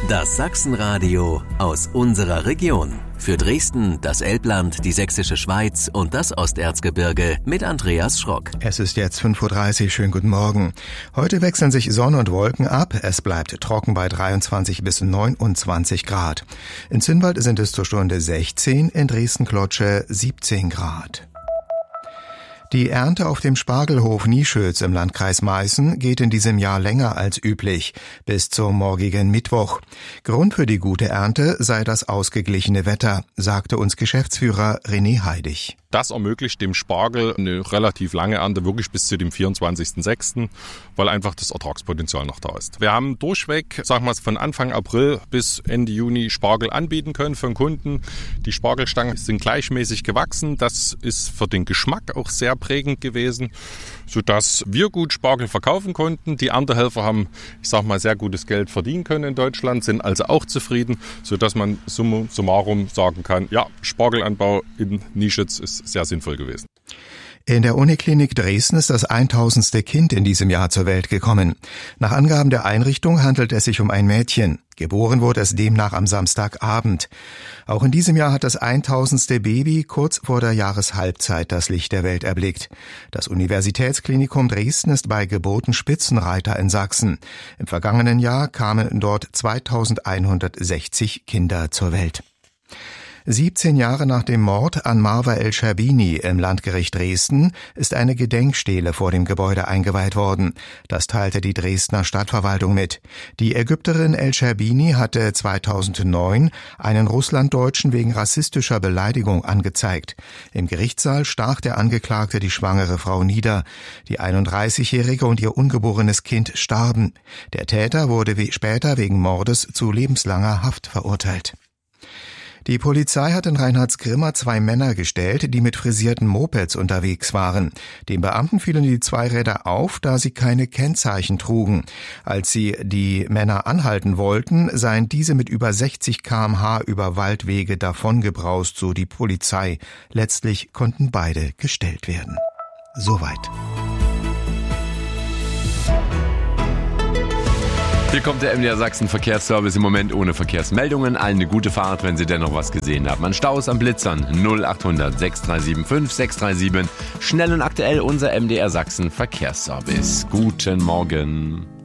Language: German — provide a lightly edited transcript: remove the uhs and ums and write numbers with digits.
Das Sachsenradio aus unserer Region. Für Dresden, das Elbland, die Sächsische Schweiz und das Osterzgebirge mit Andreas Schrock. Es ist jetzt 5.30 Uhr, schönen guten Morgen. Heute wechseln sich Sonne und Wolken ab. Es bleibt trocken bei 23 bis 29 Grad. In Zinnwald sind es zur Stunde 16, in Dresden-Klotsche 17 Grad. Die Ernte auf dem Spargelhof Nieschöz im Landkreis Meißen geht in diesem Jahr länger als üblich, bis zum morgigen Mittwoch. Grund für die gute Ernte sei das ausgeglichene Wetter, sagte uns Geschäftsführer René Heidig. Das ermöglicht dem Spargel eine relativ lange Ernte, wirklich bis zu dem 24.06., weil einfach das Ertragspotenzial noch da ist. Wir haben durchweg, von Anfang April bis Ende Juni Spargel anbieten können für den Kunden. Die Spargelstangen sind gleichmäßig gewachsen. Das ist für den Geschmack auch sehr prägend gewesen, sodass wir gut Spargel verkaufen konnten. Die Erntehelfer haben, sehr gutes Geld verdienen können in Deutschland, sind also auch zufrieden, sodass man summa summarum sagen kann, ja, Spargelanbau in Nieschöz ist sehr sinnvoll gewesen. In der Uniklinik Dresden ist das 1000. Kind in diesem Jahr zur Welt gekommen. Nach Angaben der Einrichtung handelt es sich um ein Mädchen. Geboren wurde es demnach am Samstagabend. Auch in diesem Jahr hat das 1000. Baby kurz vor der Jahreshalbzeit das Licht der Welt erblickt. Das Universitätsklinikum Dresden ist bei Geburten Spitzenreiter in Sachsen. Im vergangenen Jahr kamen dort 2160 Kinder zur Welt. 17 Jahre nach dem Mord an Marwa El-Scherbini im Landgericht Dresden ist eine Gedenkstele vor dem Gebäude eingeweiht worden. Das teilte die Dresdner Stadtverwaltung mit. Die Ägypterin El-Scherbini hatte 2009 einen Russlanddeutschen wegen rassistischer Beleidigung angezeigt. Im Gerichtssaal stach der Angeklagte die schwangere Frau nieder. Die 31-Jährige und ihr ungeborenes Kind starben. Der Täter wurde später wegen Mordes zu lebenslanger Haft verurteilt. Die Polizei hat in Reinhardsgrimma 2 Männer gestellt, die mit frisierten Mopeds unterwegs waren. Den Beamten fielen die Zweiräder auf, da sie keine Kennzeichen trugen. Als sie die Männer anhalten wollten, seien diese mit über 60 km/h über Waldwege davongebraust, so die Polizei. Letztlich konnten beide gestellt werden. Soweit. Hier kommt der MDR Sachsen Verkehrsservice, im Moment ohne Verkehrsmeldungen. Allen eine gute Fahrt, wenn Sie dennoch was gesehen haben. An Staus, an Blitzern 0800 6375 637. Schnell und aktuell unser MDR Sachsen Verkehrsservice. Guten Morgen.